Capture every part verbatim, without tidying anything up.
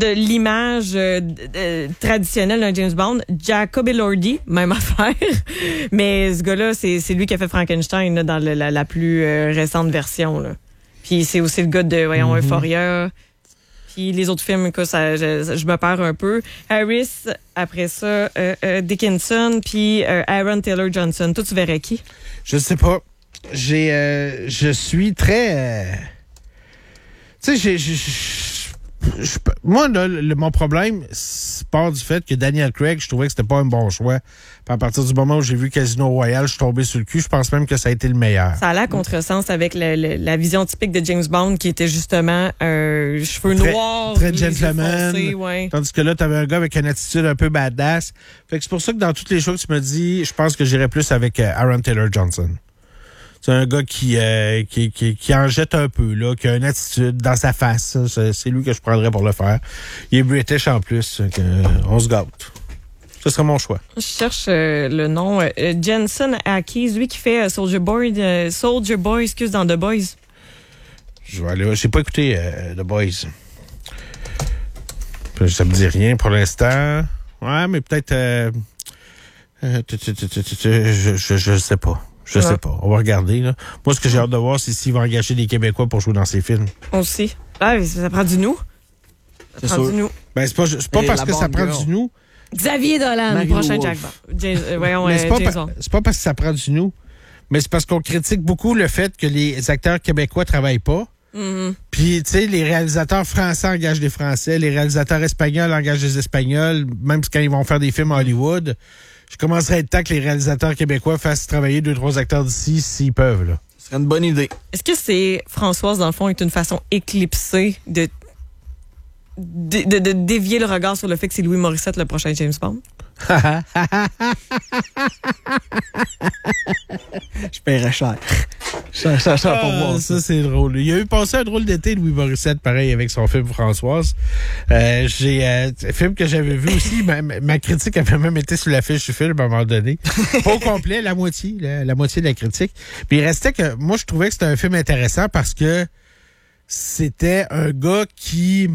de l'image euh, euh, traditionnelle d'un James Bond. Jacob Elordi, même affaire. Mais ce gars-là, c'est, c'est lui qui a fait Frankenstein là, dans le, la, la plus euh, récente version. Là. Puis c'est aussi le gars de, voyons, mm-hmm. Euphoria. Puis les autres films, que ça, je, je me perds un peu. Harris, après ça, euh, euh, Dickinson, puis euh, Aaron Taylor Johnson. Toi, tu verrais qui? Je sais pas. J'ai, euh, je suis très... Euh... Tu sais, j'ai... j'ai, j'ai Je, moi, là, le, mon problème part du fait que Daniel Craig, je trouvais que c'était pas un bon choix. Puis à partir du moment où j'ai vu Casino Royale, je suis tombé sur le cul. Je pense même que ça a été le meilleur. Ça allait à contresens avec le, le, la vision typique de James Bond, qui était justement euh, cheveux très, noirs, très gentleman. Foncés, ouais. Tandis que là, t'avais un gars avec une attitude un peu badass. Fait que c'est pour ça que dans toutes les choses que tu me dis, je pense que j'irais plus avec euh, Aaron Taylor Johnson. C'est un gars qui, euh, qui, qui, qui en jette un peu, là, qui a une attitude dans sa face. C'est, c'est lui que je prendrais pour le faire. Il est British en plus. Euh, on se gâte. Ce serait mon choix. Je cherche euh, le nom. Euh, Jensen Ackles, lui qui fait euh, Soldier Boy, euh, Soldier Boy, excuse, dans The Boys. Je vais aller. J'ai pas écouté euh, The Boys. Ça me dit rien pour l'instant. Ouais, mais peut-être. Euh, euh, je, je, je sais pas. Je ouais. sais pas. On va regarder, là. Moi, ce que j'ai hâte de voir, c'est s'il va engager des Québécois pour jouer dans ses films. Aussi. Ah, mais ça prend du nous. Ça c'est prend sûr. du nous. Ben, c'est pas, c'est pas parce que ça prend girl. du nous. Xavier Dolan, le prochain Jack Bond. James, euh, voyons, mais c'est, euh, pas pa- c'est pas parce que ça prend du nous, mais c'est parce qu'on critique beaucoup le fait que les acteurs québécois travaillent pas. Mm-hmm. Puis, tu sais, les réalisateurs français engagent des Français, les réalisateurs espagnols engagent des Espagnols, même quand ils vont faire des films à Hollywood. Je commencerai à être temps que les réalisateurs québécois fassent travailler deux, trois acteurs d'ici s'ils peuvent, là. Ce serait une bonne idée. Est-ce que c'est, Françoise, dans le fond, est une façon éclipsée de, de, de, de dévier le regard sur le fait que c'est Louis Morissette le prochain James Bond? Je paierais cher. Ça, ça, ça, pour ah, voir ça, ça, c'est drôle. Il a eu passé un drôle d'été, Louis Morissette, pareil, avec son film Françoise. Euh, j'ai euh, un film que j'avais vu aussi. ma, ma critique avait même été sur l'affiche du film à un moment donné. Pas au complet, la moitié, la, la moitié de la critique. Puis il restait que, moi, je trouvais que c'était un film intéressant parce que c'était un gars qui...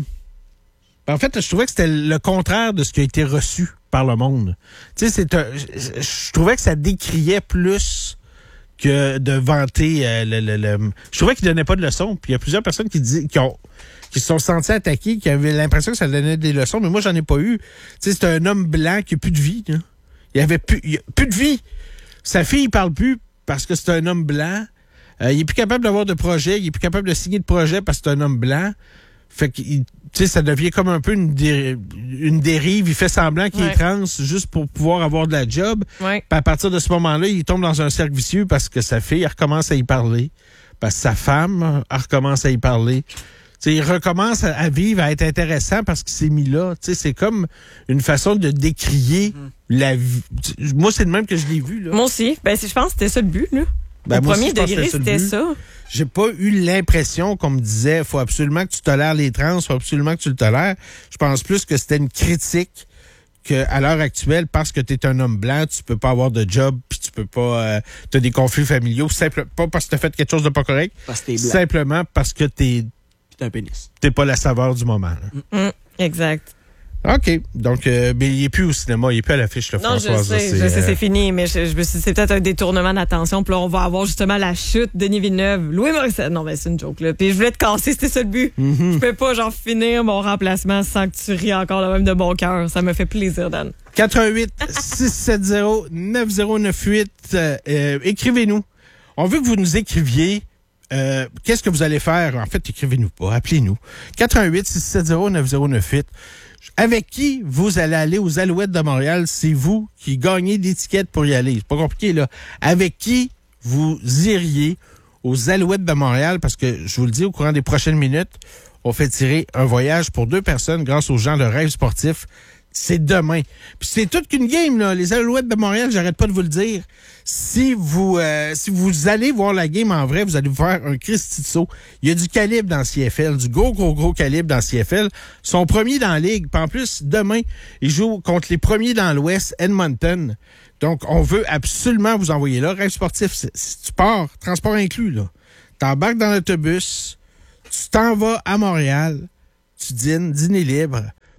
En fait, je trouvais que c'était le contraire de ce qui a été reçu par le monde. Tu sais, c'est un... Je trouvais que ça décriait plus que de vanter euh, le, le, le... Je trouvais qu'il donnait pas de leçons. Puis il y a plusieurs personnes qui disent, qui ont, qui se sont sentis attaqués, qui avaient l'impression que ça donnait des leçons, mais moi, j'en ai pas eu. Tu sais, c'est un homme blanc qui a plus de vie. Là. Il avait plus, il a plus de vie. Sa fille, il parle plus parce que c'est un homme blanc. Euh, il est plus capable d'avoir de projet. Il est plus capable de signer de projet parce que c'est un homme blanc. Fait que, tu sais, ça devient comme un peu une, dé- une dérive. Il fait semblant qu'il ouais. est trans juste pour pouvoir avoir de la job. Ouais. Puis à partir de ce moment-là, il tombe dans un cercle vicieux parce que sa fille, elle recommence à y parler. Parce que sa femme, elle recommence à y parler. Tu sais, il recommence à, à vivre, à être intéressant parce qu'il s'est mis là. Tu sais, c'est comme une façon de décrier mmh. la vie. Moi, c'est le même que je l'ai vu, là. Moi aussi. Ben, je pense que c'était ça le but, là. Ben, Au premier aussi, degré, c'était ça. J'ai pas eu l'impression qu'on me disait faut absolument que tu tolères les trans, faut absolument que tu le tolères. Je pense plus que c'était une critique qu'à l'heure actuelle, parce que tu es un homme blanc, tu peux pas avoir de job, puis tu peux pas... Euh, tu as des conflits familiaux, simple, pas parce que tu as fait quelque chose de pas correct, parce que t'es blanc. Simplement parce que t'es... T'es un pénis. T'es pas la saveur du moment. Là. Mmh, exact. OK. Donc, euh, mais il est plus au cinéma, il est plus à l'affiche, le François. Non, je sais, je sais, c'est fini, mais je, je me suis dit, c'est peut-être un détournement d'attention. Puis là, on va avoir justement la chute de Denis Villeneuve. Louis Morissette. Non, mais c'est une joke, là. Puis je voulais te casser, c'était ça le but. Mm-hmm. Je peux pas, genre, finir mon remplacement sans que tu ris encore le même de mon cœur. Ça me fait plaisir, Dan. quatre un huit, six sept zéro, neuf zéro neuf huit. Euh, euh, écrivez-nous. On veut que vous nous écriviez. Euh, qu'est-ce que vous allez faire? En fait, écrivez-nous pas, appelez-nous. quatre un huit, six sept zéro, neuf zéro neuf huit. Avec qui vous allez aller aux Alouettes de Montréal? C'est vous qui gagnez l'étiquette pour y aller. C'est pas compliqué, là. Avec qui vous iriez aux Alouettes de Montréal? Parce que, je vous le dis, au courant des prochaines minutes, on fait tirer un voyage pour deux personnes grâce aux gens de Rêve Sportif. C'est demain. Puis c'est toute qu'une game, là. Les Alouettes de Montréal, j'arrête pas de vous le dire. Si vous euh, si vous allez voir la game en vrai, vous allez vous faire un Christy de saut. Il y a du calibre dans C F L, du gros, gros, gros calibre dans C F L. Ils sont premiers dans la ligue. Puis en plus, demain, ils jouent contre les premiers dans l'Ouest, Edmonton. Donc, on veut absolument vous envoyer là. Rêve Sportif, si tu pars, transport inclus, là. T'embarques dans l'autobus, tu t'en vas à Montréal, tu dînes, dîner libre.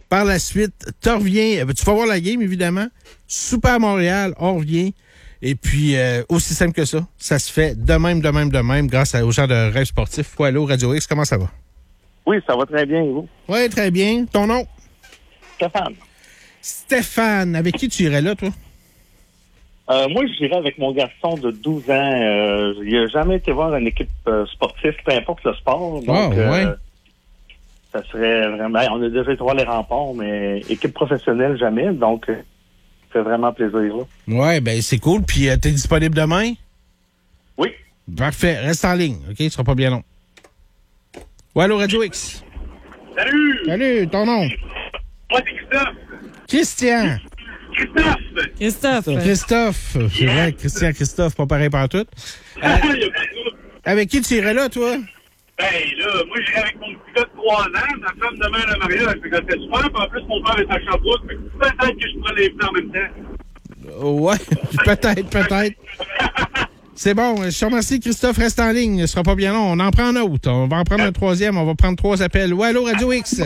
Par la suite, tu reviens, tu vas voir la game, évidemment. Super Montréal, on revient. Et puis, euh, aussi simple que ça, ça se fait de même, de même, de même, grâce aux gens de Rêve Sportif. Allô, Radio X, comment ça va? Oui, ça va très bien, et vous? Oui, très bien. Ton nom? Stéphane. Stéphane. Avec qui tu irais là, toi? Euh, moi, j'irais avec mon garçon de douze ans. Euh, il n'a jamais été voir une équipe euh, sportive, peu importe le sport. Donc, oh, ouais. euh, ça serait vraiment... On a déjà été voir les remparts, mais équipe professionnelle, jamais. Donc, euh, ça fait vraiment plaisir, là. Oui, ben c'est cool. Puis, euh, t'es disponible demain? Oui. Parfait. Reste en ligne, OK? Ce sera pas bien long. Ouais, allô, Radio X. Salut! Salut, ton nom? Moi, c'est Christophe. Christian. Christophe! Christophe. Christophe. C'est vrai, Christian, Christophe, pas pareil partout. Euh, avec qui tu irais là, toi? Ben là, moi j'irais avec mon petit gars de trois ans, ma femme demain à la mariage, fait que ça fait super, puis en plus mon père est à Sherbrooke, fait que peut-être que je prends les deux en même temps. Ouais, peut-être, peut-être. C'est bon, je te remercie, Christophe, reste en ligne, ce sera pas bien long, on en prend un autre, on va en prendre un troisième, on va prendre trois appels. Ouais, allô, Radio X?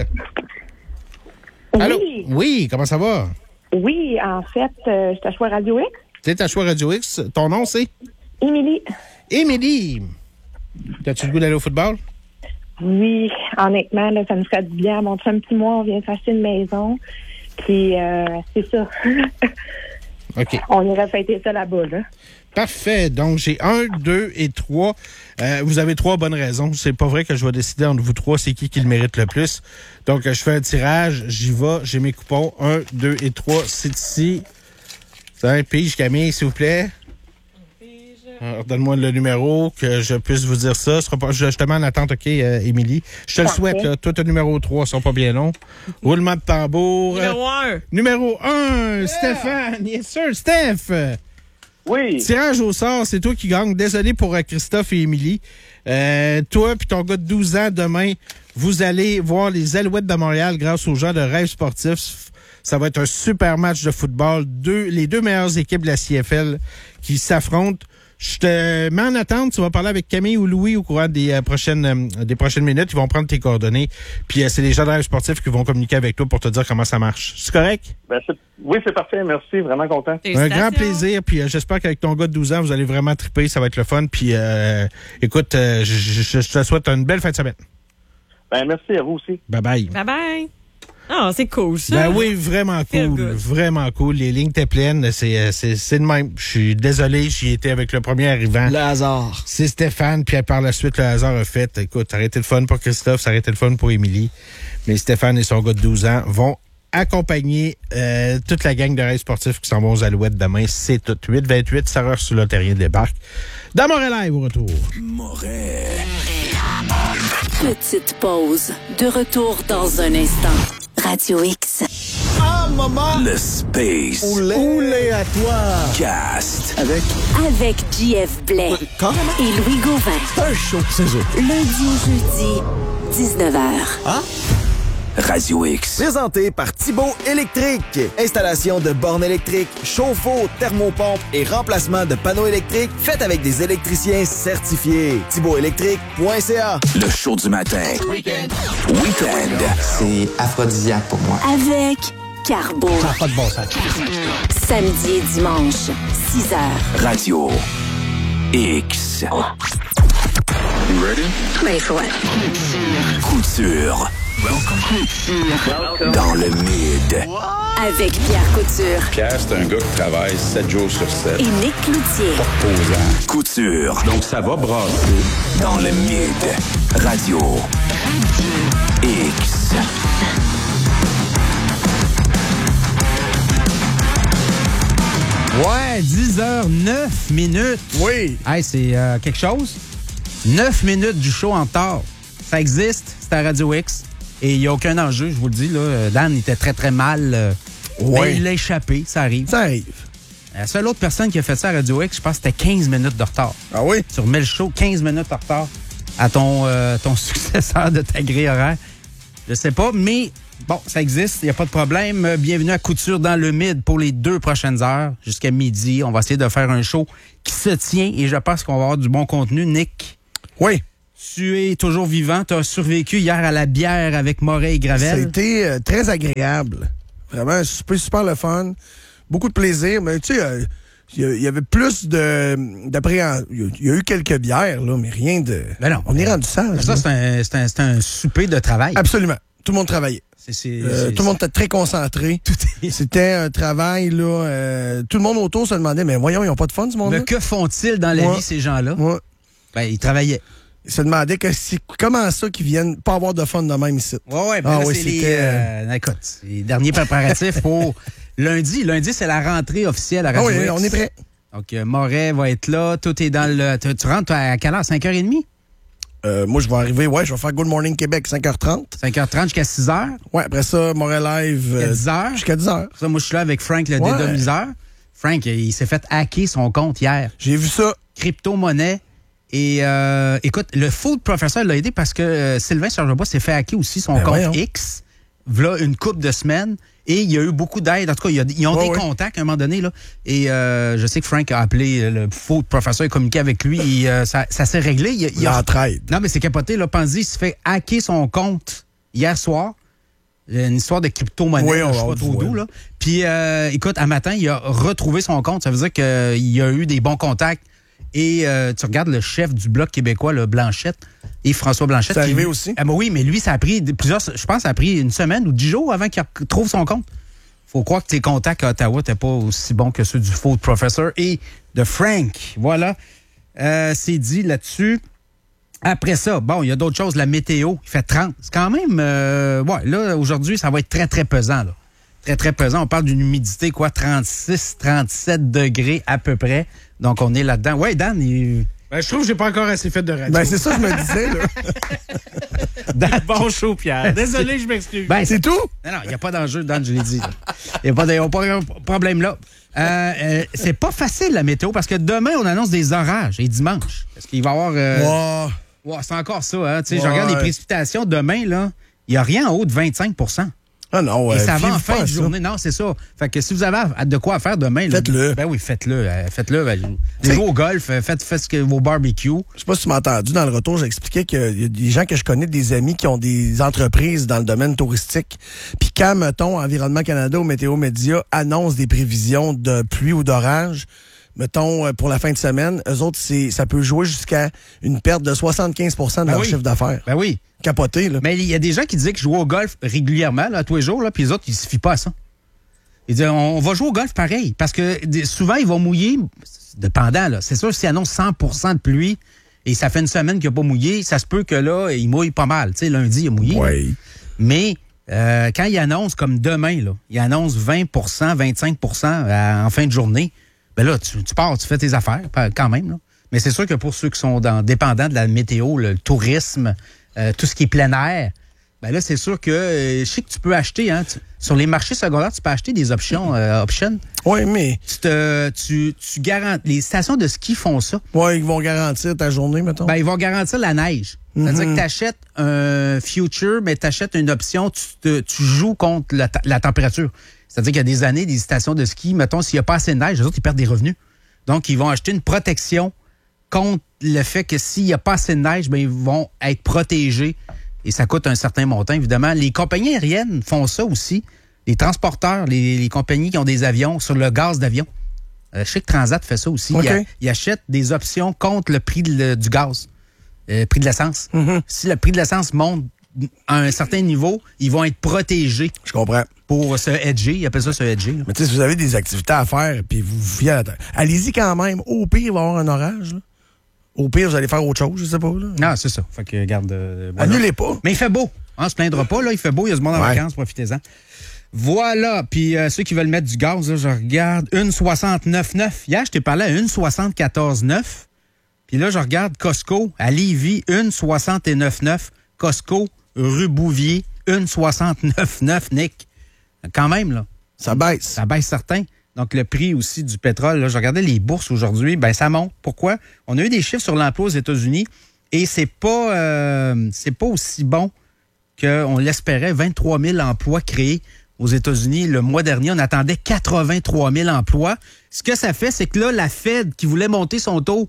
Allô? Oui. Oui, comment ça va? Oui, en fait, euh, je suis à Choix Radio X. C'est à Choix Radio X, ton nom c'est? Émilie. Émilie! T'as-tu le goût d'aller au football? Oui, honnêtement, là, ça nous ferait du bien. Mon un petit mois, on vient de s'acheter une maison. Puis, euh, c'est ça. OK. On irait fêter ça là-bas, là. Parfait. Donc, j'ai un, deux et trois. Euh, vous avez trois bonnes raisons. C'est pas vrai que je vais décider entre vous trois c'est qui qui le mérite le plus. Donc, je fais un tirage. J'y vais. J'ai mes coupons. Un, deux et trois. C'est ici. C'est un pige, Camille, s'il vous plaît. Alors, donne-moi le numéro, que je puisse vous dire ça. Ce sera pas, je, je te mets en attente, OK, euh, Émilie. Je te le souhaite, là. Toi, t'as numéro trois, ils sont pas bien longs. Roulement de tambour. Numéro un. Numéro un, Stéphane. Yes, sir, Steph. Oui. Tirage au sort, c'est toi qui gagne. Désolé pour euh, Christophe et Émilie. Euh, toi puis ton gars de douze ans, demain, vous allez voir les Alouettes de Montréal grâce aux gens de Rêve Sportif. Ça va être un super match de football. Deux, les deux meilleures équipes de la C F L qui s'affrontent. Je te mets en attente. Tu vas parler avec Camille ou Louis au courant des euh, prochaines euh, des prochaines minutes. Ils vont prendre tes coordonnées. Puis euh, c'est les gens de Rêve Sportif qui vont communiquer avec toi pour te dire comment ça marche. C'est correct? Ben, c'est... Oui, c'est parfait. Merci. Vraiment content. Un grand plaisir. Puis euh, j'espère qu'avec ton gars de douze ans, vous allez vraiment triper. Ça va être le fun. Puis écoute, euh, écoute, euh, je, je, je te souhaite une belle fin de semaine. Ben, merci à vous aussi. Bye bye. Bye bye. Ah, c'est cool, ça. Ben oui, vraiment Feel cool. good. Vraiment cool. Les lignes étaient pleines. C'est, c'est, c'est de même. Je suis désolé, j'y étais avec le premier arrivant. Le hasard. C'est Stéphane, puis par la suite, le hasard a fait. Écoute, ça aurait été le fun pour Christophe, ça aurait été le fun pour Émilie. Mais Stéphane et son gars de douze ans vont accompagner euh, toute la gang de Rêve Sportif qui s'en vont aux Alouettes demain. C'est tout. huit vingt-huit, Sarah sur le terrien débarque. Dans Montréal Live, au retour. Montréal. Petite pause. De retour dans un instant. Radio X. Ah, maman! Le Space Oulé, Oulé à toi! Cast. Avec Avec J F Blais Carrément. et Louis Gauvin. un show, c'est ça. Lundi au jeudi, dix-neuf heures. Ah? Radio X. Présenté par Thibaut Électrique. Installation de bornes électriques, chauffe-eau, thermopompe et remplacement de panneaux électriques faites avec des électriciens certifiés. thibaut électrique point c a. Le show du matin. Weekend. Weekend. C'est aphrodisiaque pour moi. Avec Carbo. Ça n'a pas de bon sens. Samedi et dimanche, six heures. Radio X. You ready? Ready for what? Couture. Dans le mid. Avec Pierre Couture Pierre, c'est un gars qui travaille sept jours sur sept. et Nick Cloutier. Posant. Couture. Donc, ça va brasser. Dans le mid. Radio X. Ouais, dix heures neuf minutes. Oui. Hey, c'est euh, quelque chose. neuf minutes du show en retard. Ça existe, c'est à Radio X. Et il n'y a aucun enjeu, je vous le dis. Là. Dan était très, très mal. Euh, Ouais. Mais il l'a échappé, ça arrive. Ça arrive. La seule autre personne qui a fait ça à Radio X, je pense que c'était quinze minutes de retard. Ah oui? Tu remets le show, quinze minutes de retard à ton, euh, ton successeur de ta grille horaire. Je sais pas, mais bon, ça existe, il n'y a pas de problème. Bienvenue à Couture dans le Mid pour les deux prochaines heures, jusqu'à midi. On va essayer de faire un show qui se tient et je pense qu'on va avoir du bon contenu. Nick? Oui. Tu es toujours vivant. Tu as survécu hier à la bière avec Moret et Gravel. Ça a été euh, très agréable. Vraiment, un super, super le fun. Beaucoup de plaisir. Mais tu sais, euh, il y avait plus de d'appréhension. Il y a eu quelques bières, là, mais rien de... Ben non. On est rendu sage. Ça, c'est un, c'est, un, c'est un souper de travail. Absolument. Tout le monde travaillait. C'est, c'est, euh, c'est, tout le monde était très concentré. Tout est... C'était un travail, là. Euh, tout le monde autour se demandait, mais voyons, ils n'ont pas de fun, ce monde-là. Mais que font-ils dans la ouais. vie, ces gens-là? Ouais. Ben, ils travaillaient. Ils se demandaient que c'est comment ça qu'ils viennent pas avoir de fun de même ici. Oui, oui. Ben ah, là, oui, c'est les, euh, écoute, les derniers préparatifs pour lundi. Lundi, c'est la rentrée officielle à Radio ah oui, X. on est prêt. Donc, euh, Moret va être là. Tout est dans le... Tu, tu rentres à quelle heure? cinq heures trente? Euh, moi, je vais arriver, ouais, je vais faire Good Morning Québec, cinq heures trente. cinq heures trente jusqu'à six heures? Ouais, après ça, Montréal Live. Jusqu'à dix heures? Jusqu'à dix heures. Ça, moi, je suis là avec Frank, le ouais. dédomiseur. Frank, il s'est fait hacker son compte hier. J'ai vu ça. Crypto-monnaie. Et euh, écoute, le Food Professor l'a aidé parce que euh, Sylvain Sergebois s'est fait hacker aussi son ben compte voyons. X, v'là une couple de semaines. Et il y a eu beaucoup d'aide. En tout cas, il y a, ils ont ouais, des ouais. contacts à un moment donné. Là. Et euh, je sais que Frank a appelé le Food Professor et communiqué avec lui. Et euh, ça, ça s'est réglé. Il, il a... L'entraide. Non, mais c'est capoté. Là. Panzi s'est fait hacker son compte hier soir. Une histoire de crypto-monnaie, oui, là, je sais pas trop d'où. Là. Puis, euh, écoute, à matin, il a retrouvé son compte. Ça veut dire qu'il y a eu des bons contacts. Et euh, tu regardes le chef du Bloc québécois, le Blanchette, et François Blanchette. C'est arrivé qui, aussi? Ah, ben oui, mais lui, ça a pris plusieurs... Je pense que ça a pris une semaine ou dix jours avant qu'il trouve son compte. Faut croire que tes contacts à Ottawa n'étaient pas aussi bons que ceux du Food Professor et de Frank. Voilà. Euh, c'est dit là-dessus. Après ça, bon, il y a d'autres choses. La météo, il fait trente. C'est quand même... Euh, ouais, là, aujourd'hui, ça va être très, très pesant, là. Très, très pesant. On parle d'une humidité, quoi, trente-six, trente-sept degrés à peu près. Donc, on est là-dedans. Ouais, Dan, il... Ben, je trouve que j'ai pas encore assez fait de radio. Ben, c'est ça que je me disais, là. Dan, bon show, Pierre. Désolé, je m'excuse. Ben, c'est tout? Non, non, il n'y a pas d'enjeu, Dan, je l'ai dit. Il n'y a pas de, pas de problème là. Euh, euh, c'est pas facile, la météo, parce que demain, on annonce des orages, et dimanche. Parce qu'il va y avoir... Euh... Wow. Ouais, c'est encore ça, hein. Tu sais, Ouais. je regarde les précipitations demain, là. Il n'y a rien en haut de vingt-cinq pour cent. Ah non, Et euh, ça va en vive fin pas de ça. journée. Non, c'est ça. Fait que si vous avez de quoi faire demain... là, Faites-le. Ben oui, faites-le. Euh, faites-le. Ben, jouez au golf, euh, faites, faites ce que, vos barbecues. Je sais pas si tu m'as entendu dans le retour, j'expliquais qu'il y a des gens que je connais, des amis qui ont des entreprises dans le domaine touristique. Puis quand, mettons, Environnement Canada ou Météo Média annonce des prévisions de pluie ou d'orage, mettons, pour la fin de semaine, eux autres, c'est, ça peut jouer jusqu'à une perte de soixante-quinze pour cent de Ben leur oui. chiffre d'affaires. Ben oui. Capoté, là. Mais il y a des gens qui disaient qu'ils jouaient au golf régulièrement, là, tous les jours, là, puis les autres, ils ne se fient pas à ça. Ils disent, on va jouer au golf pareil, parce que souvent, ils vont mouiller, dépendant, là. C'est sûr, s'ils annoncent cent pour cent de pluie, et ça fait une semaine qu'il n'a pas mouillé, ça se peut que là, il mouille pas mal. Tu sais, lundi, il a mouillé. Oui. Mais euh, quand il annonce, comme demain, là, il annonce vingt pour cent, vingt-cinq pour cent à- en fin de journée, ben là, tu, tu pars, tu fais tes affaires, pas- quand même, là. Mais c'est sûr que pour ceux qui sont dans, dépendants de la météo, le tourisme, euh, tout ce qui est plein air, ben là, c'est sûr que euh, je sais que tu peux acheter, hein, tu- sur les marchés secondaires, tu peux acheter des options. Euh, options. Oui, mais. Tu te, tu, tu garantis. Les stations de ski font ça. Oui, ils vont garantir ta journée, mettons. Ben, ils vont garantir la neige. C'est-à-dire Mhm. que tu achètes un future, mais tu achètes une option, tu, te- tu joues contre la, ta- la température. C'est-à-dire qu'il y a des années, des stations de ski, mettons, s'il n'y a pas assez de neige, les autres, ils perdent des revenus. Donc, ils vont acheter une protection contre le fait que s'il n'y a pas assez de neige, ben, ils vont être protégés. Et ça coûte un certain montant, évidemment. Les compagnies aériennes font ça aussi. Les transporteurs, les, les compagnies qui ont des avions sur le gaz d'avion. Euh, je sais que Transat fait ça aussi. OK. Ils, a- ils achètent des options contre le prix de le- du gaz, le prix de l'essence. Mhm. Si le prix de l'essence monte à un certain niveau, ils vont être protégés. Je comprends. Pour se hedger. Ils appellent ça se hedger. là. Mais tu sais, si vous avez des activités à faire, puis vous vous fiez à la terre, allez-y quand même. Au pire, il va y avoir un orage, là. Au pire, vous allez faire autre chose, je sais pas, là. Non, c'est ça. Fait que, regarde. euh, voilà. Annulez pas. Mais il fait beau. On se plaindra pas, là. Il fait beau. Il y a du monde en Ouais. vacances. Profitez-en. Voilà. Puis euh, ceux qui veulent mettre du gaz, là, je regarde une soixante-neuf neuf. Hier, je t'ai parlé à une soixante-quatorze neuf. Puis là, je regarde Costco à Lévis, une soixante-neuf neuf. Costco, rue Bouvier, une soixante-neuf neuf, Nick. Quand même, là. Ça baisse. Ça baisse certain. Donc, le prix aussi du pétrole, là, je regardais les bourses aujourd'hui, ben ça monte. Pourquoi? On a eu des chiffres sur l'emploi aux États-Unis et c'est pas, euh, c'est pas aussi bon qu'on l'espérait. vingt-trois mille emplois créés aux États-Unis. Le mois dernier, on attendait quatre-vingt-trois mille emplois. Ce que ça fait, c'est que là, la Fed, qui voulait monter son taux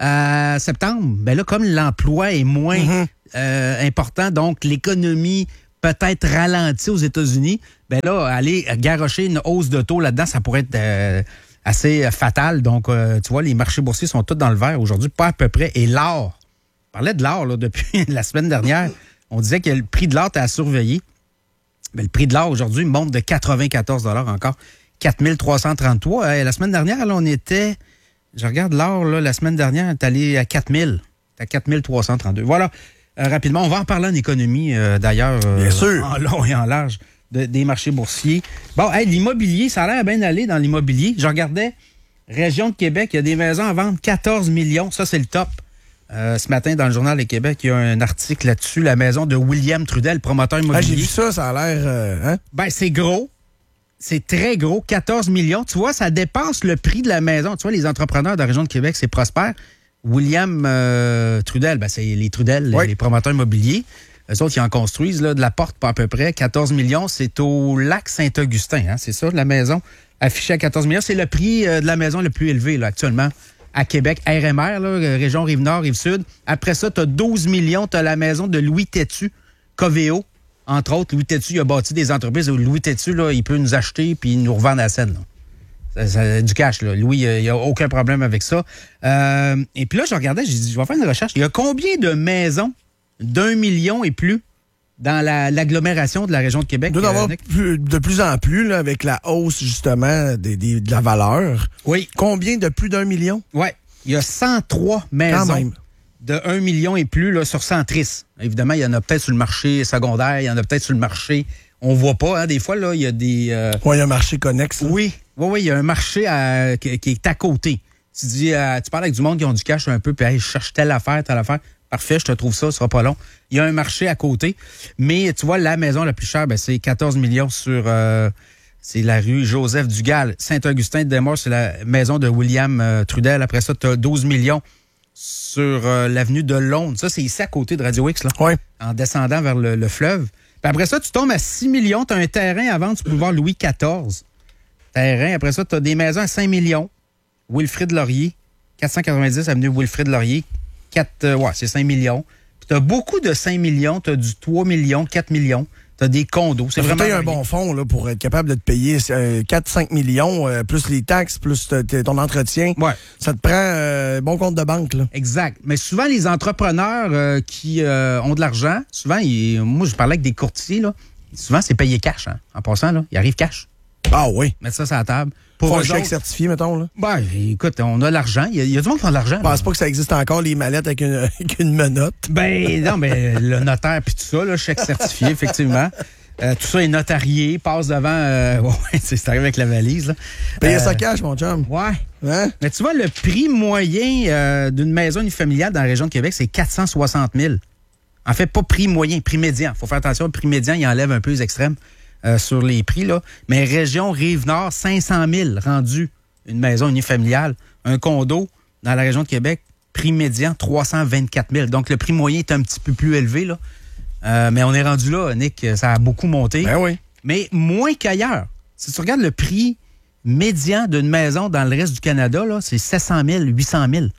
à septembre, ben là, comme l'emploi est moins mm-hmm. euh, important, donc l'économie peut-être ralentie aux États-Unis, ben là, aller garrocher une hausse de taux là-dedans, ça pourrait être euh, assez fatal. Donc, euh, tu vois, les marchés boursiers sont tous dans le vert aujourd'hui, pas à peu près. Et l'or, on parlait de l'or là, depuis la semaine dernière, on disait que le prix de l'or était à surveiller. Ben, le prix de l'or aujourd'hui monte de quatre-vingt-quatorze dollars encore, quatre mille trois cent trente-trois. Et la semaine dernière, là, on était... Je regarde l'or, là, la semaine dernière, on est allé à quatre mille. C'est à quatre mille trois cent trente-deux. Voilà. Euh, rapidement, on va en parler en économie, euh, d'ailleurs. Euh, bien sûr. En long et en large de, des marchés boursiers. Bon, hey, l'immobilier, ça a l'air bien aller dans l'immobilier. Je regardais, région de Québec, il y a des maisons à vendre quatorze millions. Ça, c'est le top. Euh, ce matin, dans le Journal de Québec, il y a un article là-dessus, la maison de William Trudel, promoteur immobilier. Ah, j'ai vu ça, ça a l'air... Euh, hein? Ben, c'est gros. C'est très gros, quatorze millions. Tu vois, ça dépasse le prix de la maison. Tu vois, les entrepreneurs de la région de Québec, c'est prospère. William euh, Trudel, ben, c'est les Trudel, oui. les promoteurs immobiliers. Eux autres, ils en construisent là, de la porte, pas à peu près. quatorze millions, c'est au lac Saint-Augustin. Hein, c'est ça, la maison affichée à quatorze millions. C'est le prix euh, de la maison le plus élevé là, actuellement à Québec. R M R, là, région Rive-Nord, Rive-Sud. Après ça, tu as douze millions. Tu as la maison de Louis Tétu, Coveo. Entre autres, Louis Tétu, il a bâti des entreprises où Louis Tétu, là, il peut nous acheter puis nous revendre à la scène. Ça, ça, du cash, là. Louis, il n'y a aucun problème avec ça. Euh, et puis là, je regardais, j'ai dit, je vais faire une recherche. Il y a combien de maisons d'un million et plus dans la, l'agglomération de la région de Québec? Il doit y en avoir plus, de plus en plus, là, avec la hausse, justement, des, des, de la valeur. Oui. Combien de plus d'un million? Oui. Il y a cent trois maisons de un million et plus là, sur Centris. Évidemment, il y en a peut-être sur le marché secondaire, il y en a peut-être sur le marché... On voit pas, hein, des fois, là, il y a des... Euh... Oui, il y a un marché connexe. Oui, oui, oui, il y a un marché à, qui, qui est à côté. Tu dis, euh, tu parles avec du monde qui ont du cash un peu, puis hey, je cherche telle affaire, telle affaire. Parfait, je te trouve ça, ce sera pas long. Il y a un marché à côté. Mais tu vois, la maison la plus chère, ben, c'est quatorze millions sur... Euh, c'est la rue Joseph-Dugal. Saint-Augustin-de-Desmaures, c'est la maison de William euh, Trudel. Après ça, tu as douze millions sur euh, l'avenue de Londres. Ça, c'est ici à côté de Radio X, là. Oui. En descendant vers le, le fleuve. Puis après ça, tu tombes à six millions, tu as un terrain à vendre, tu peux voir Louis quatorze. Terrain. Après ça, tu as des maisons à cinq millions. Wilfrid Laurier, quatre cent quatre-vingt-dix avenue Wilfrid Laurier. quatre, euh, ouais, c'est cinq millions. Puis tu as beaucoup de cinq millions, tu as du trois millions, quatre millions. Tu as des condos. C'est vraiment un bon fonds là, pour être capable de te payer euh, quatre à cinq millions, euh, plus les taxes, plus t- ton entretien. Ouais. Ça te prend un euh, bon compte de banque. Là. Exact. Mais souvent, les entrepreneurs euh, qui euh, ont de l'argent, souvent, ils, moi, je parlais avec des courtiers, là, souvent, c'est payé cash. Hein. En passant, là, ils arrivent cash. Ah oui. Mettre ça sur la table. Pour un chèque autres, certifié, mettons. Là. Ben, écoute, on a l'argent. Il y a, il y a du monde qui a de l'argent. Je pense là. Pas que ça existe encore, les mallettes avec une, avec une menotte. Ben, non, mais le notaire puis tout ça, là, chèque certifié, effectivement. Euh, tout ça est notarié, passe devant... Euh, ouais, c'est arrivé avec la valise. Là. Payer euh, ça cash, mon chum. Ouais. Hein? Mais tu vois, le prix moyen euh, d'une maison unifamiliale dans la région de Québec, c'est quatre cent soixante mille. En fait, pas prix moyen, prix médian. Il faut faire attention, le prix médian, il enlève un peu les extrêmes euh, sur les prix. Là. Mais région Rive-Nord, cinq cent mille rendu une maison unifamiliale. Un condo dans la région de Québec, prix médian, trois cent vingt-quatre mille. Donc, le prix moyen est un petit peu plus élevé, là. Euh, mais on est rendu là, Nick, ça a beaucoup monté. Ben oui. Mais moins qu'ailleurs. Si tu regardes le prix médian d'une maison dans le reste du Canada, là, c'est sept cent mille, huit cent mille.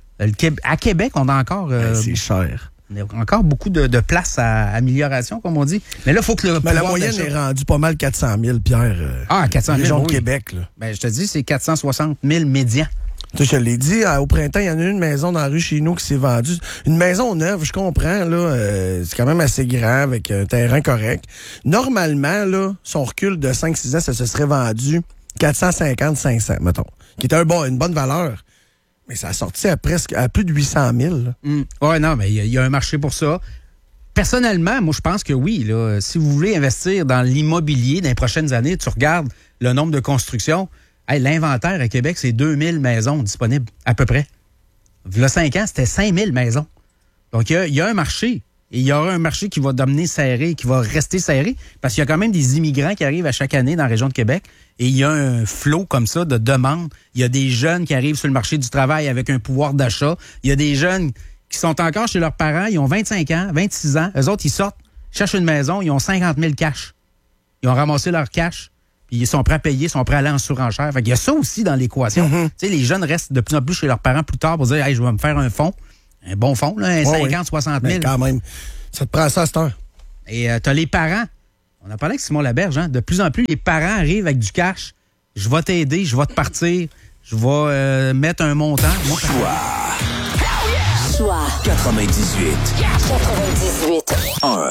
À Québec, on a encore... Euh, ben, c'est cher. On a encore beaucoup de, de place à amélioration, comme on dit. Mais là, il faut que le... Ben, la moyenne est rendue pas mal quatre cent mille, Pierre. Euh, ah, quatre cent mille, région oui. de Québec. Là. Ben, je te dis, c'est quatre cent soixante mille médians. Tu sais, je l'ai dit, au printemps, il y en a une maison dans la rue chez nous qui s'est vendue. Une maison neuve, je comprends, là, euh, c'est quand même assez grand, avec un terrain correct. Normalement, là, son recul de cinq six ans, ça se serait vendu quatre cent cinquante à cinq cents, mettons, qui était un bon, une bonne valeur. Mais ça a sorti à presque à plus de huit cent mille. Mmh. Oui, non, mais il y, y a un marché pour ça. Personnellement, moi, je pense que oui. Là, si vous voulez investir dans l'immobilier dans les prochaines années, tu regardes le nombre de constructions. Hey, l'inventaire à Québec, c'est deux mille maisons disponibles, à peu près. Il y a cinq ans, c'était cinq mille maisons. Donc, il y, y a un marché. Et il y aura un marché qui va devenir serré, qui va rester serré, parce qu'il y a quand même des immigrants qui arrivent à chaque année dans la région de Québec. Et il y a un flot comme ça de demandes. Il y a des jeunes qui arrivent sur le marché du travail avec un pouvoir d'achat. Il y a des jeunes qui sont encore chez leurs parents. Ils ont vingt-cinq ans, vingt-six ans. Eux autres, ils sortent, cherchent une maison. Ils ont cinquante mille cash. Ils ont ramassé leur cash. puis ils sont prêts à payer, ils sont prêts à aller en surenchère. Fait qu'il y a ça aussi dans l'équation. Mm-hmm. Tu sais, les jeunes restent de plus en plus chez leurs parents plus tard pour dire, hey, je vais me faire un fonds, un bon fonds, là, un Ouais, cinquante, soixante mille. Mais quand même, ça te prend ça à cette heure. Et euh, t'as les parents. On a parlé avec Simon Laberge, hein? De plus en plus, les parents arrivent avec du cash. Je vais t'aider, je vais te partir, je vais euh, mettre un montant. Moi, Choix. Choix. quatre-vingt-dix-huit. quatre-vingt-dix-huit. un.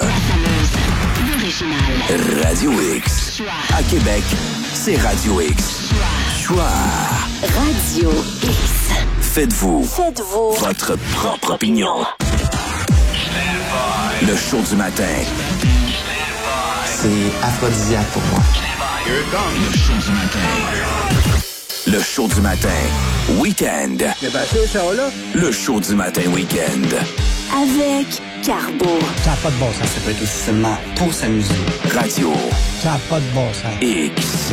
Radio X. À Québec, c'est Radio X. Choix. Radio X. Faites-vous Faites-vous votre propre opinion. Le show du matin. C'est aphrodisiaque pour moi. Le show du matin. Le show du matin. Week-end. Le show du matin week-end. Avec Carbo. Ça n'a pas de bon sens. Ça peut être aussi seulement pour s'amuser. Radio Ça n'a pas de bon sens. X.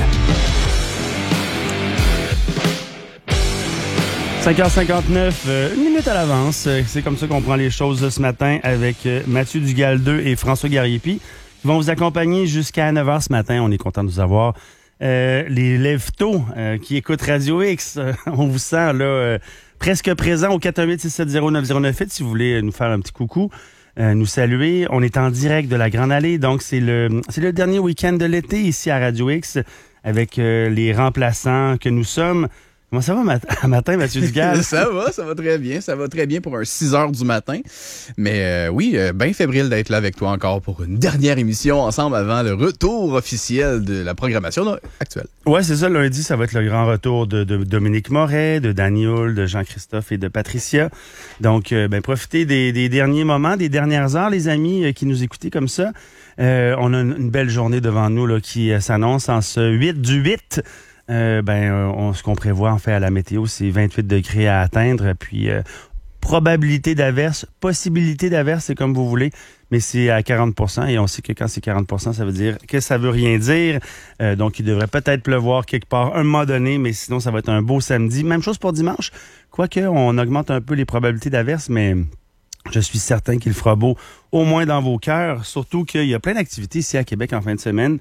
cinq heures cinquante-neuf, euh, une minute à l'avance. Euh, C'est comme ça qu'on prend les choses ce matin avec euh, Mathieu Dugal-deux et François Gariepi qui vont vous accompagner jusqu'à neuf heures ce matin. On est content de vous avoir. Euh, les lève-tôt euh, qui écoutent Radio X, euh, on vous sent là euh, presque présent au quatre un huit, six sept zéro, neuf zéro neuf huit si vous voulez nous faire un petit coucou, euh, nous saluer. On est en direct de la Grande Allée, donc c'est le c'est le dernier week-end de l'été ici à Radio X avec euh, les remplaçants que nous sommes. Comment ça va mat- matin, Mathieu Dugal? Ça va, ça va très bien. Ça va très bien pour un six heures du matin. Mais euh, oui, euh, bien fébrile d'être là avec toi encore pour une dernière émission ensemble avant le retour officiel de la programmation là, actuelle. Ouais, c'est ça. Lundi, ça va être le grand retour de, de Dominique Moret, de Daniel, de Jean-Christophe et de Patricia. Donc, euh, ben profitez des, des derniers moments, des dernières heures, les amis euh, qui nous écoutez comme ça. Euh, on a une, une belle journée devant nous là, qui euh, s'annonce en ce huit du huit. Euh, ben, euh, on, ce qu'on prévoit en fait à la météo, c'est vingt-huit degrés à atteindre, puis euh, probabilité d'averse, possibilité d'averse, c'est comme vous voulez, mais c'est à quarante pour cent et on sait que quand c'est quarante pour cent, ça veut dire que ça veut rien dire. Euh, donc, il devrait peut-être pleuvoir quelque part à un moment donné, mais sinon, ça va être un beau samedi. Même chose pour dimanche, quoique on augmente un peu les probabilités d'averse, mais je suis certain qu'il fera beau, au moins dans vos cœurs, surtout qu'il y a plein d'activités ici à Québec en fin de semaine.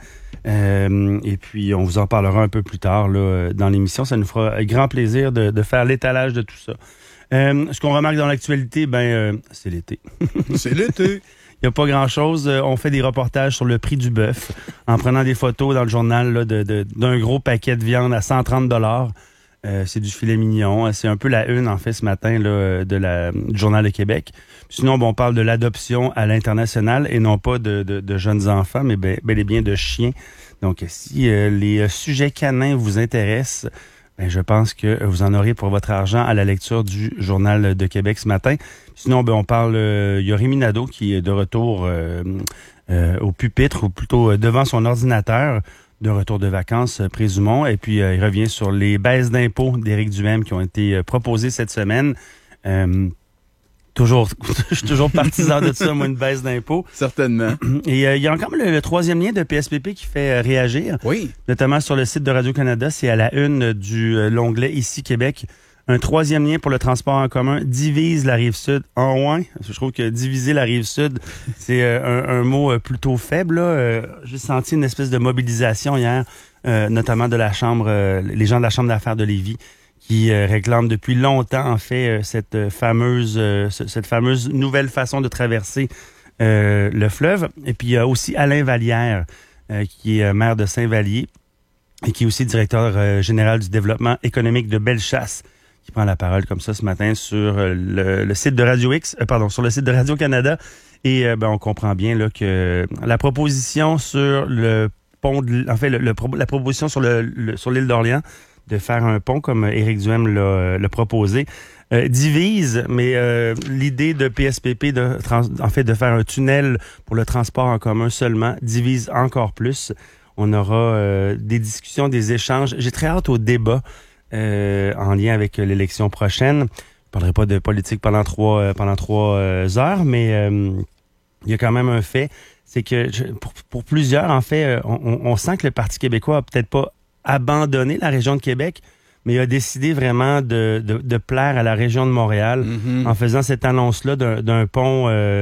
Euh, et puis, on vous en parlera un peu plus tard là, dans l'émission. Ça nous fera grand plaisir de, de faire l'étalage de tout ça. Euh, ce qu'on remarque dans l'actualité, ben, euh, c'est l'été. C'est l'été. Il n'y a pas grand-chose. On fait des reportages sur le prix du bœuf en prenant des photos dans le journal là, de, de, d'un gros paquet de viande à cent trente dollars. Euh, c'est du filet mignon. C'est un peu la une, en fait, ce matin là, de la, du Journal de Québec. Sinon, bon, on parle de l'adoption à l'international et non pas de, de, de jeunes enfants, mais bel, bel et bien de chiens. Donc, si euh, les sujets canins vous intéressent, ben, je pense que vous en aurez pour votre argent à la lecture du Journal de Québec ce matin. Sinon, ben, on parle... Euh, il y a Rémi Nadeau qui est de retour euh, euh, au pupitre, ou plutôt euh, devant son ordinateur, de retour de vacances, euh, présumons. Et puis, euh, il revient sur les baisses d'impôts d'Éric Duhaime qui ont été euh, proposées cette semaine. Euh, toujours, je suis toujours partisan de ça, moi, une baisse d'impôts. Certainement. Et euh, il y a encore le, le troisième lien de P S P P qui fait euh, réagir. Oui. Notamment sur le site de Radio-Canada. C'est à la une du euh, l'onglet Ici Québec. Un troisième lien pour le transport en commun divise la Rive-Sud en moins. Je trouve que diviser la Rive-Sud, c'est euh, un, un mot euh, plutôt faible. Là. Euh, j'ai senti une espèce de mobilisation hier, euh, notamment de la Chambre, euh, les gens de la Chambre d'affaires de Lévis, qui euh, réclament depuis longtemps, en fait, euh, cette euh, fameuse euh, cette fameuse nouvelle façon de traverser euh, le fleuve. Et puis, il y a aussi Alain Vallière, euh, qui est euh, maire de Saint-Vallier et qui est aussi directeur euh, général du développement économique de Bellechasse, qui prend la parole comme ça ce matin sur le, le site de Radio X, euh, pardon, sur le site de Radio-Canada. Et euh, ben, on comprend bien là que la proposition sur le pont, de, en fait, le, le, la proposition sur le, le sur l'île d'Orléans de faire un pont comme Éric Duhaime l'a, l'a proposé, euh, divise, mais euh, l'idée de P S P P de trans, en fait de faire un tunnel pour le transport en commun seulement divise encore plus. On aura euh, des discussions, des échanges. J'ai très hâte au débat. Euh, en lien avec euh, l'élection prochaine. Je ne parlerai pas de politique pendant trois, euh, pendant trois euh, heures, mais euh, il y a quand même un fait, c'est que je, pour, pour plusieurs, en fait, euh, on, on sent que le Parti québécois a peut-être pas abandonné la région de Québec, mais il a décidé vraiment de, de, de plaire à la région de Montréal mm-hmm. en faisant cette annonce-là d'un, d'un pont euh,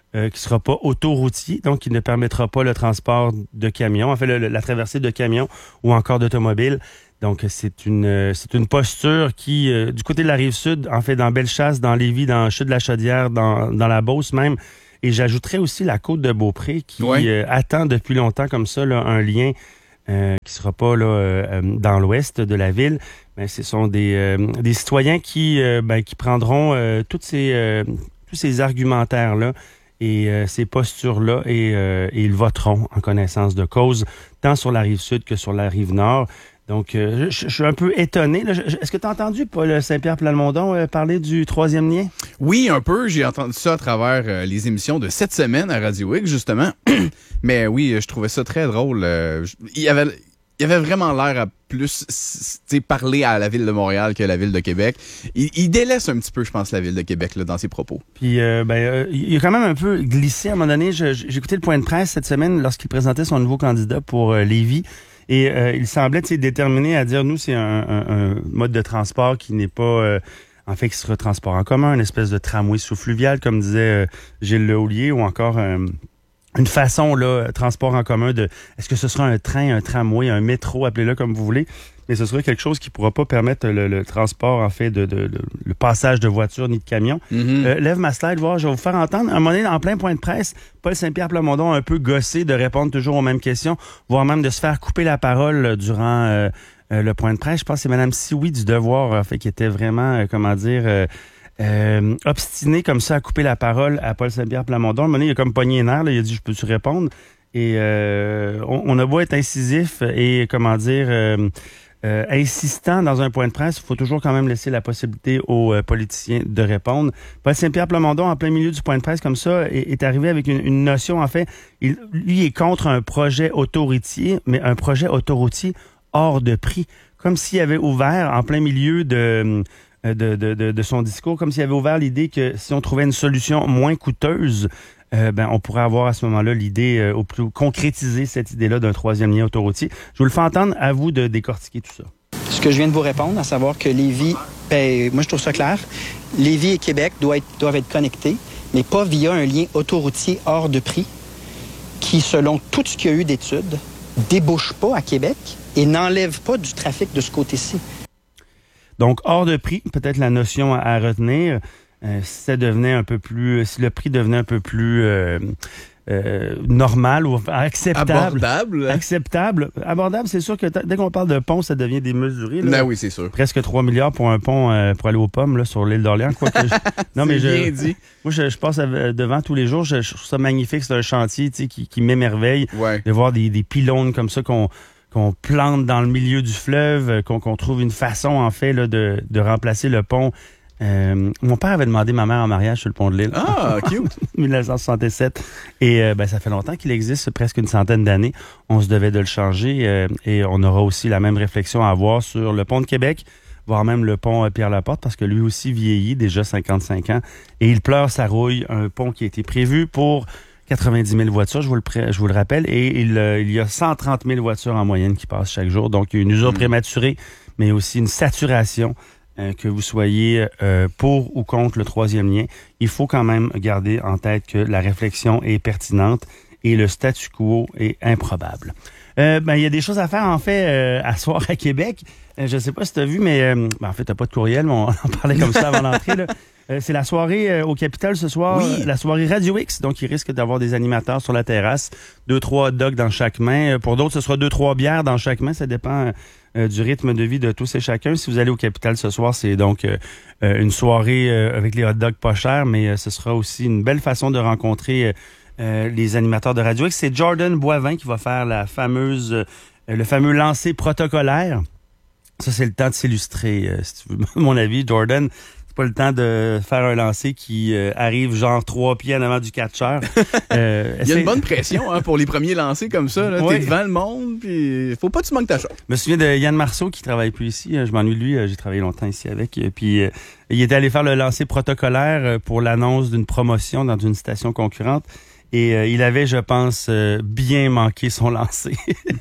euh, qui sera pas autoroutier, donc qui ne permettra pas le transport de camions, en fait le, le, la traversée de camions ou encore d'automobiles. Donc c'est une euh, c'est une posture qui, euh, du côté de la Rive-Sud, en fait dans Bellechasse, dans Lévis, dans Chute-de-la-Chaudière, dans, dans la Beauce même, et j'ajouterais aussi la côte de Beaupré qui ouais. euh, attend depuis longtemps comme ça là, un lien euh, qui sera pas là euh, dans l'ouest de la ville. Mais ce sont des euh, des citoyens qui euh, ben, qui prendront euh, toutes ces euh, tous ces argumentaires là et euh, ces postures-là et, euh, et ils voteront en connaissance de cause, tant sur la Rive-Sud que sur la Rive-Nord. Donc, euh, je, je suis un peu étonné. Là. Je, est-ce que tu as entendu Paul Saint-Pierre Plamondon euh, parler du troisième lien? Oui, un peu. J'ai entendu ça à travers euh, les émissions de cette semaine à Radio X, justement. Mais oui, je trouvais ça très drôle. Euh, il y avait... Il avait vraiment l'air à plus parler à la Ville de Montréal que la Ville de Québec. Il, il délaisse un petit peu, je pense, la Ville de Québec là, dans ses propos. Puis, euh, ben, euh, il a quand même un peu glissé. À un moment donné, je, j'ai écouté le point de presse cette semaine lorsqu'il présentait son nouveau candidat pour euh, Lévis. Et euh, il semblait déterminé à dire, nous, c'est un, un, un mode de transport qui n'est pas... Euh, en fait, qui sera transport en commun, une espèce de tramway sous-fluvial, comme disait euh, Gilles Lehoulier, ou encore... Euh, une façon, là, transport en commun de... Est-ce que ce sera un train, un tramway, un métro, appelez-le comme vous voulez, mais ce sera quelque chose qui pourra pas permettre le, le transport, en fait, de, de, de le passage de voitures ni de camions. Mm-hmm. Euh, lève ma slide, voir, je vais vous faire entendre. À un moment donné, en plein point de presse, Paul Saint-Pierre Plamondon a un peu gossé de répondre toujours aux mêmes questions, voire même de se faire couper la parole durant euh, euh, le point de presse. Je pense que c'est Mme Sioui du Devoir, en fait, qui était vraiment, euh, comment dire... Euh, Euh, obstiné comme ça à couper la parole à Paul Saint-Pierre Plamondon. À un moment donné, il a comme pogné les nerfs, là, il a dit « Je peux-tu répondre? » Et euh, on, on a beau être incisif et, comment dire, euh, euh, insistant dans un point de presse, il faut toujours quand même laisser la possibilité aux euh, politiciens de répondre. Paul Saint-Pierre Plamondon, en plein milieu du point de presse comme ça, est, est arrivé avec une, une notion, en fait, il, lui est contre un projet autoroutier, mais un projet autoroutier hors de prix. Comme s'il avait ouvert en plein milieu de... De, de, de, de son discours, comme s'il avait ouvert l'idée que si on trouvait une solution moins coûteuse, euh, ben on pourrait avoir à ce moment-là l'idée, euh, au plus concrétiser cette idée-là d'un troisième lien autoroutier. Je vous le fais entendre, à vous de décortiquer tout ça. Ce que je viens de vous répondre, à savoir que Lévis, ben, moi je trouve ça clair, Lévis et Québec doivent être, doivent être connectés, mais pas via un lien autoroutier hors de prix qui, selon tout ce qu'il y a eu d'études, débouche pas à Québec et n'enlève pas du trafic de ce côté-ci. Donc, hors de prix, peut-être la notion à, à retenir, euh, si ça devenait un peu plus, si le prix devenait un peu plus euh, euh, normal ou acceptable. Abordable. Acceptable. Abordable, c'est sûr que t- dès qu'on parle de pont, ça devient démesuré. Là. Ben oui, c'est sûr. Presque trois milliards pour un pont euh, pour aller aux pommes là, sur l'île d'Orléans. Quoi que je... Non, mais je, bien dit. Moi, je, je passe à, devant tous les jours. Je, je trouve ça magnifique. C'est un chantier qui, qui m'émerveille ouais. de voir des, des pylônes comme ça qu'on... qu'on plante dans le milieu du fleuve, qu'on, qu'on trouve une façon, en fait, là, de, de remplacer le pont. Euh, mon père avait demandé ma mère en mariage sur le pont de l'île. Ah, cute! dix-neuf cent soixante-sept. Et euh, ben, ça fait longtemps qu'il existe, presque une centaine d'années. On se devait de le changer euh, et on aura aussi la même réflexion à avoir sur le pont de Québec, voire même le pont euh, Pierre-Laporte, parce que lui aussi vieillit, déjà cinquante-cinq ans, et il pleure sa rouille, un pont qui a été prévu pour quatre-vingt-dix mille voitures, je vous le, pré- je vous le rappelle, et il, euh, il y a cent trente mille voitures en moyenne qui passent chaque jour. Donc, il y a une usure mmh. prématurée, mais aussi une saturation, euh, que vous soyez euh, pour ou contre le troisième lien. Il faut quand même garder en tête que la réflexion est pertinente et le statu quo est improbable. Euh, ben, il y a des choses à faire, en fait, euh, à soir à Québec. Euh, je sais pas si tu as vu, mais euh, ben, en fait, tu n'as pas de courriel, mais on en parlait comme ça avant l'entrée, là. Euh, c'est la soirée euh, au Capitole ce soir, oui. euh, la soirée Radio X, donc il risque d'avoir des animateurs sur la terrasse, deux, trois hot dogs dans chaque main. Euh, pour d'autres, ce sera deux, trois bières dans chaque main, ça dépend euh, du rythme de vie de tous et chacun. Si vous allez au Capitole ce soir, c'est donc euh, euh, une soirée euh, avec les hot dogs pas chers, mais euh, ce sera aussi une belle façon de rencontrer euh, euh, les animateurs de Radio X. C'est Jordan Boivin qui va faire la fameuse, euh, le fameux lancer protocolaire. Ça, c'est le temps de s'illustrer, euh, si tu veux, mon avis, Jordan. Pas le temps de faire un lancer qui euh, arrive genre trois pieds en avant du catcheur. Euh, Il y a une bonne pression hein, pour les premiers lancers comme ça. Là. Ouais. T'es devant le monde, puis faut pas que tu manques ta chance. Je me souviens de Yann Marceau qui travaille plus ici. Je m'ennuie de lui. J'ai travaillé longtemps ici avec. Puis euh, il était allé faire le lancer protocolaire pour l'annonce d'une promotion dans une station concurrente. Et euh, il avait, je pense, euh, bien manqué son lancer.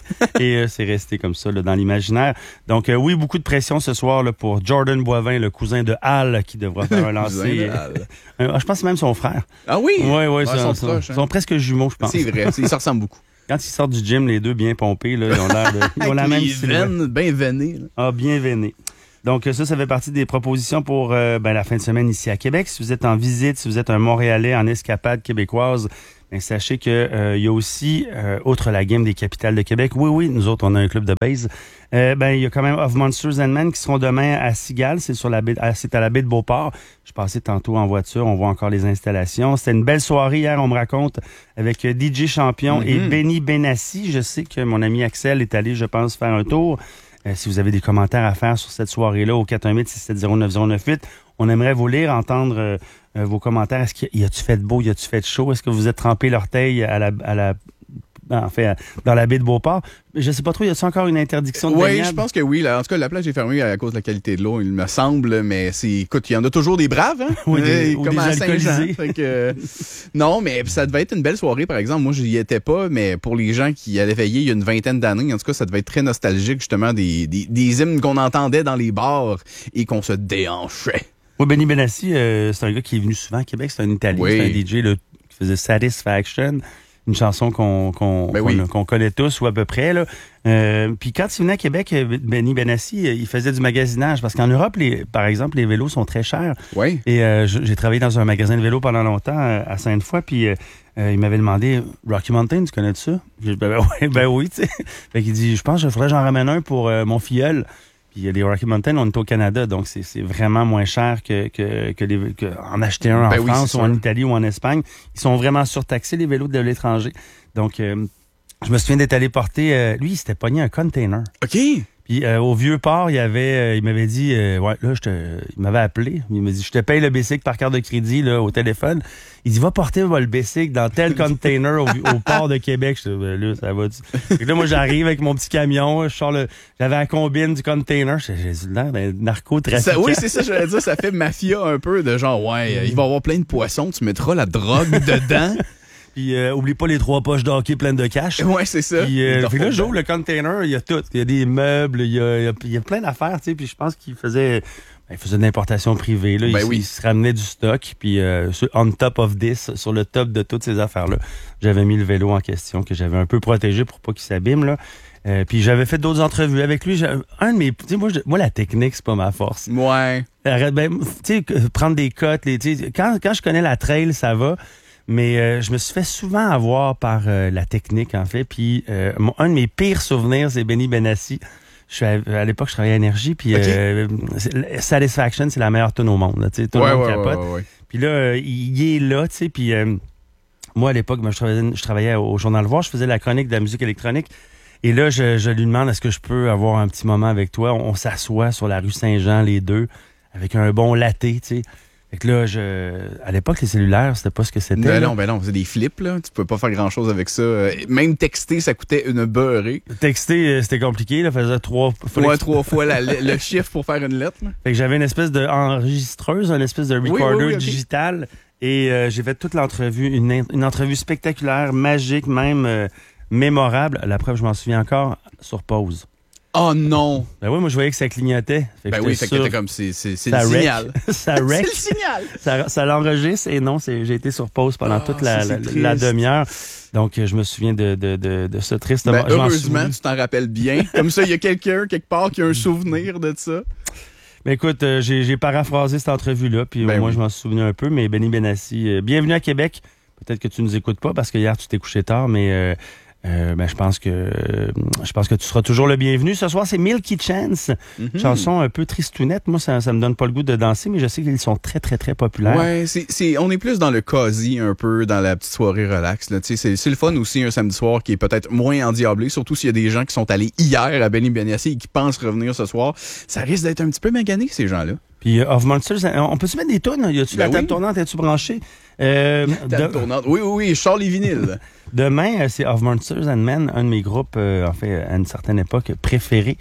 Et euh, c'est resté comme ça là, dans l'imaginaire. Donc euh, oui, beaucoup de pression ce soir là, pour Jordan Boivin, le cousin de Hal, qui devra faire un lancer. Euh, je pense que c'est même son frère. Ah oui? Oui, oui. Ils sont proches. Ils sont presque jumeaux, je pense. C'est vrai, ils se ressemblent beaucoup. Quand ils sortent du gym, les deux bien pompés, là, ils ont l'air de... Ils ont la même silhouette. Bien veinés. Ah, bien veinés. Donc ça, ça fait partie des propositions pour euh, ben, la fin de semaine ici à Québec. Si vous êtes en visite, si vous êtes un Montréalais en escapade québécoise, ben, sachez que euh, il y a aussi, euh, outre la game des capitales de Québec, oui, oui, nous autres, on a un club de base, euh, ben, il y a quand même Of Monsters and Men qui seront demain à Cigale, c'est sur la baie, c'est à la baie de Beauport. Je passais tantôt en voiture, on voit encore les installations. C'était une belle soirée hier, on me raconte, avec D J Champion mm-hmm. et Benny Benassi. Je sais que mon ami Axel est allé, je pense, faire un tour. Euh, si vous avez des commentaires à faire sur cette soirée-là au quatre un huit, six sept zéro, neuf zéro neuf huit, on aimerait vous lire, entendre euh, euh, vos commentaires. Est-ce qu'il y a-tu fait beau, y a-tu fait chaud? Est-ce que vous êtes trempé l'orteil à la, à la, en fait, dans la baie de Beauport? Je sais pas trop, y a-tu encore une interdiction de baignade? Oui, je pense que oui. Là. En tout cas, la plage est fermée à cause de la qualité de l'eau, il me semble, mais c'est, écoute, il y en a toujours des braves, hein? Oui, des, comme des à Saint-Jean. Fait que, euh, non, mais ça devait être une belle soirée, par exemple. Moi, je n'y étais pas, mais pour les gens qui allaient veiller il y a une vingtaine d'années, en tout cas, ça devait être très nostalgique, justement, des, des, des hymnes qu'on entendait dans les bars et qu'on se déhanchait. Oui, Benny Benassi, euh, c'est un gars qui est venu souvent à Québec, c'est un Italien, oui. c'est un D J là, qui faisait Satisfaction, une chanson qu'on qu'on, ben qu'on, oui. qu'on connaît tous ou à peu près. Là. Euh, puis quand il venait à Québec, Benny Benassi, il faisait du magasinage parce qu'en Europe, les, par exemple, les vélos sont très chers. Oui. Et euh, j'ai travaillé dans un magasin de vélos pendant longtemps à Sainte-Foy, puis euh, il m'avait demandé Rocky Mountain, tu connais ça? J'ai dit, ben, ben, ben oui, tu sais. Fait qu'il dit, je pense qu'il faudrait que j'en ramène un pour euh, mon filleul. Puis les Rocky Mountain, on est au Canada, donc c'est, c'est vraiment moins cher que, que, que, les, que en acheter un en ben oui, France ou en Italie ou en Espagne. Ils sont vraiment surtaxés, les vélos de l'étranger. Donc, euh, je me souviens d'être allé porter... Euh, lui, il s'était pogné un container. OK. Puis euh, au Vieux-Port, il y avait, euh, il m'avait dit, euh, ouais, là, je te, il m'avait appelé. Il m'a dit, je te paye le bicycle par carte de crédit là au téléphone. Il dit, va porter va, le bicycle dans tel container au, au port de Québec. Je dis, ben, là, ça va. Et là, moi, j'arrive avec mon petit camion, je sors le, j'avais la combine du container. J'ai dit, là, ben, narcotrafiquant. Oui, c'est ça, je voulais dire, ça fait mafia un peu de genre, ouais, il va y avoir plein de poissons, tu mettras la drogue dedans. Puis euh, oublie pas les trois poches d'hockey pleines de cash. Ouais, c'est ça. Puis, euh, puis là, j'ouvre le container, il y a tout. Il y a des meubles, il y a, il y a, il y a plein d'affaires, tu sais. Puis je pense qu'il faisait, ben, il faisait de l'importation privée. Là. Ben il, oui. il se ramenait du stock. Puis euh, on top of this, sur le top de toutes ces affaires-là, j'avais mis le vélo en question que j'avais un peu protégé pour pas qu'il s'abîme. Là. Euh, puis j'avais fait d'autres entrevues avec lui. Un de mes, tu sais, moi, je, moi, la technique, c'est pas ma force. Ouais. Ben, tu sais, prendre des cotes, les, tu sais, quand, quand je connais la trail, ça va. Mais euh, je me suis fait souvent avoir par euh, la technique, en fait. Puis euh, mon, un de mes pires souvenirs, c'est Benny Benassi. Je suis à, à l'époque, je travaillais à Énergie. Puis okay. euh, Satisfaction, c'est la meilleure tonne au monde. Là, tu sais, tout ouais, le monde ouais, capote. Ouais, ouais, ouais. Puis là, euh, il, il est là, tu sais. Puis euh, moi, à l'époque, ben, je, travaillais, je travaillais au Journal Le Voir. Je faisais la chronique de la musique électronique. Et là, je, je lui demande, est-ce que je peux avoir un petit moment avec toi? On, on s'assoit sur la rue Saint-Jean, les deux, avec un bon latte, tu sais. Fait que là, je... à l'époque, les cellulaires, c'était pas ce que c'était. Ben là. non, ben non, c'est des flips, là. Tu pouvais pas faire grand-chose avec ça. Même texter, ça coûtait une beurrée. Texter, c'était compliqué, là. Faisait trois... Ouais, que... trois fois la, le chiffre pour faire une lettre, là. Fait que j'avais une espèce d'enregistreuse, une espèce de recorder oui, oui, oui, okay. digital. Et euh, j'ai fait toute l'entrevue, une, une entrevue spectaculaire, magique, même euh, mémorable. La preuve, je m'en souviens encore, sur pause. Oh non! Ben oui, moi je voyais que ça clignotait. Fait ben oui, fait que t'étais comme, c'est, c'est, c'est le signal. Ça rec. C'est le signal! Ça, ça l'enregistre et non, c'est, j'ai été sur pause pendant oh, toute la, ça, la, la demi-heure. Donc, je me souviens de, de, de, de ce triste ben, moment. Heureusement, tu t'en rappelles bien. Comme ça, il y a quelqu'un, quelque part, qui a un souvenir de ça. Ben écoute, euh, j'ai, j'ai paraphrasé cette entrevue-là, puis ben moi, oui. je m'en souviens un peu, mais Benny Benassi, euh, bienvenue à Québec. Peut-être que tu nous écoutes pas parce que hier, tu t'es couché tard, mais... Euh, Euh, ben, je pense que euh, je pense que tu seras toujours le bienvenu. Ce soir, c'est Milky Chance. Mm-hmm. Chanson un peu tristounette. Moi, ça, ça me donne pas le goût de danser, mais je sais qu'ils sont très, très, très populaires. Ouais, c'est, c'est, on est plus dans le cosy, un peu, dans la petite soirée relax. Là. C'est, c'est le fun aussi, un samedi soir qui est peut-être moins endiablé, surtout s'il y a des gens qui sont allés hier à Benny Benassi et qui pensent revenir ce soir. Ça risque d'être un petit peu magané, ces gens-là. Puis, uh, Of Monsters, on peut-tu mettre des tunes? Y a-tu ben la table oui. tournante? Es-tu branché? Euh, table de... tournante. Oui, oui, oui, je sors les vinyles. Demain, c'est Of Monsters and Men, un de mes groupes, euh, en fait, à une certaine époque, préférés.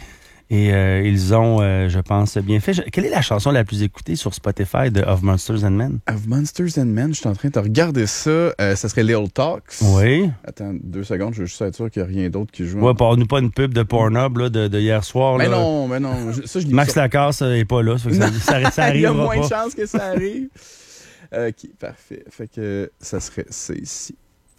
Et euh, ils ont, euh, je pense, bien fait. Je, quelle est la chanson la plus écoutée sur Spotify de Of Monsters and Men? Of Monsters and Men, je suis en train de regarder ça. Euh, ça serait Little Talks. Oui. Attends deux secondes, je veux juste être sûr qu'il n'y a rien d'autre qui joue. Ouais, parle-nous pas une pub de Pornhub là, de, de hier soir. Mais là. non, mais non. Je, ça, je Max Lacasse n'est pas là. Ça, ça, ça, ça il y a arrivera moins pas. de chances que ça arrive. OK, parfait. Fait que ça serait ça ici.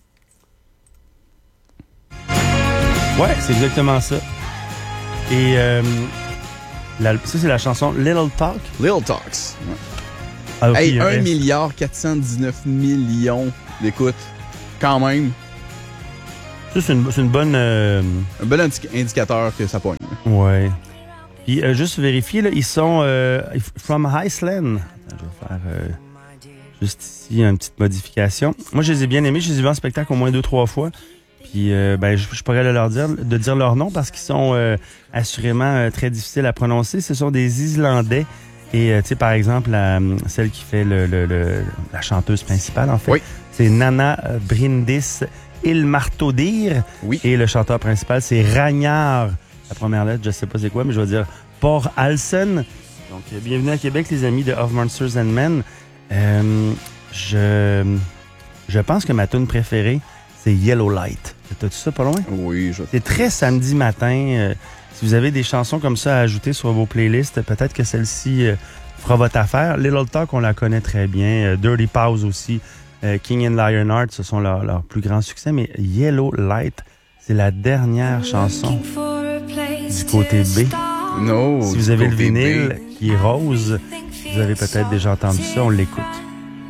Ouais, c'est exactement ça. Et euh, la, ça, c'est la chanson Little Talk. Little Talks. Ouais. Ah, okay, hey, un reste... milliard quatre cent dix-neuf millions d'écoutes. Quand même. Ça, c'est une, c'est une bonne... Euh... Un bon indi- indicateur que ça pogne. Ouais. Puis, euh, juste vérifier, là, ils sont euh, from Iceland. Je vais faire euh, juste ici une petite modification. Moi, je les ai bien aimés. Je les ai vus en spectacle au moins deux, trois fois. Puis, euh, ben, je, je pourrais leur dire de dire leur nom parce qu'ils sont euh, assurément euh, très difficiles à prononcer. Ce sont des Islandais. Et, euh, tu sais, par exemple, la, celle qui fait le, le, le, la chanteuse principale, en fait, oui. c'est Nana Bryndís Ilmartóttir. Oui. Et le chanteur principal, c'est Ragnar. La première lettre, je sais pas c'est quoi, mais je vais dire Port Alsen. Donc, euh, bienvenue à Québec, les amis de Of Monsters and Men. Euh, je, je pense que ma tune préférée, c'est Yellow Light. T'as-tu ça pas loin? Oui, je... C'est très samedi matin. Euh, si vous avez des chansons comme ça à ajouter sur vos playlists, peut-être que celle-ci euh, fera votre affaire. Little Talk, on la connaît très bien. Euh, Dirty Pause aussi. Euh, King and Lionheart, ce sont leurs leur plus grands succès. Mais Yellow Light, c'est la dernière chanson du côté B. No, si vous avez le vinyle B. qui est rose, vous avez peut-être déjà entendu ça. On l'écoute.